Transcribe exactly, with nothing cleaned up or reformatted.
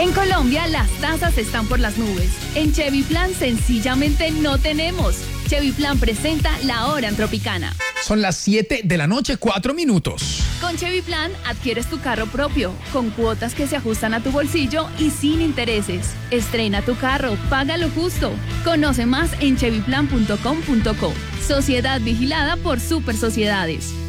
En Colombia, las tasas están por las nubes. En Chevy Plan, sencillamente no tenemos. Chevy Plan presenta La Hora en Tropicana. Son las siete de la noche, cuatro minutos. Con Chevy Plan adquieres tu carro propio, con cuotas que se ajustan a tu bolsillo y sin intereses. Estrena tu carro, paga lo justo. Conoce más en chevy plan punto com punto co. Sociedad vigilada por Super Sociedades.